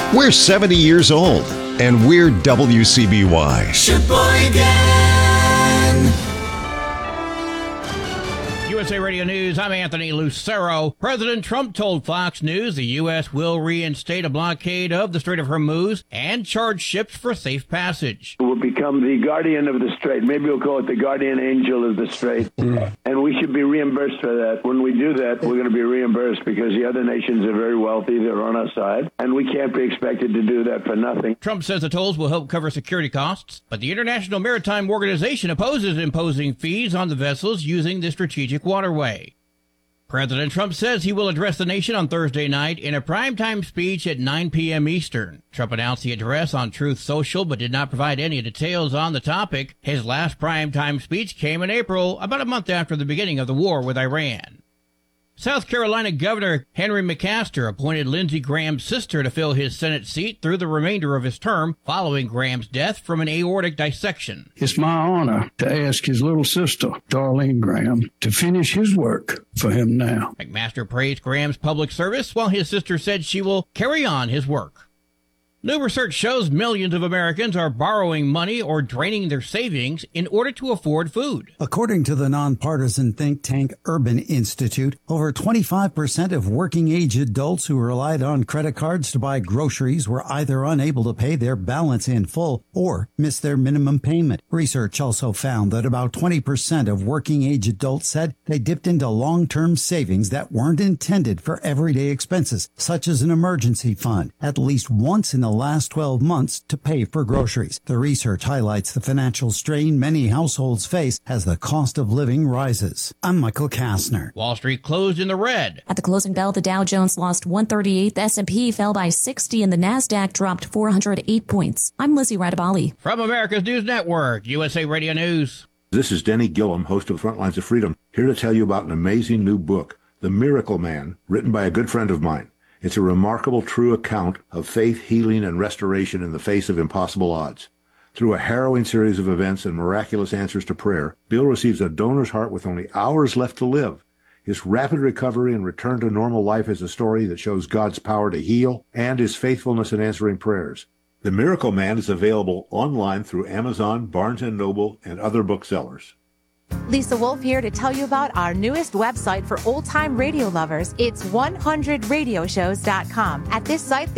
We're 70 years old, and we're WCBY. Sheboygan. USA Radio News, I'm Anthony Lucero. President Trump told Fox News the U.S. will reinstate a blockade of the Strait of Hormuz and charge ships for safe passage. We'll become the guardian of the strait. Maybe we'll call it the guardian angel of the strait. And we should be reimbursed for that. When we do that, we're going to be reimbursed because the other nations are very wealthy. They're on our side. And we can't be expected to do that for nothing. Trump says the tolls will help cover security costs, but the International Maritime Organization opposes imposing fees on the vessels using the strategic waterway. President Trump says he will address the nation on Thursday night in a primetime speech at 9 p.m. Eastern. Trump announced the address on Truth Social but did not provide any details on the topic. His last primetime speech came in April, about a month after the beginning of the war with Iran. South Carolina Governor Henry McMaster appointed Lindsey Graham's sister to fill his Senate seat through the remainder of his term following Graham's death from an aortic dissection. It's my honor to ask his little sister, Darlene Graham, to finish his work for him now. McMaster praised Graham's public service while his sister said she will carry on his work. New research shows millions of Americans are borrowing money or draining their savings in order to afford food. According to the nonpartisan think tank Urban Institute, over 25% of working-age adults who relied on credit cards to buy groceries were either unable to pay their balance in full or missed their minimum payment. Research also found that about 20% of working-age adults said they dipped into long-term savings that weren't intended for everyday expenses, such as an emergency fund, at least once in the last 12 months to pay for groceries. The research highlights the financial strain many households face as the cost of living rises. I'm Michael Kastner. Wall Street closed in the red. At the closing bell, the Dow Jones lost 138, the S&P fell by 60, and the NASDAQ dropped 408 points. I'm Lizzie Radabali. From America's News Network, USA Radio News. This is Denny Gillum, host of Frontlines of Freedom, here to tell you about an amazing new book, The Miracle Man, written by a good friend of mine. It's a remarkable, true account of faith, healing, and restoration in the face of impossible odds. Through a harrowing series of events and miraculous answers to prayer, Bill receives a donor's heart with only hours left to live. His rapid recovery and return to normal life is a story that shows God's power to heal and his faithfulness in answering prayers. The Miracle Man is available online through Amazon, Barnes & Noble, and other booksellers. Lisa Wolf here to tell you about our newest website for old-time radio lovers. It's 100radioshows.com. At this site,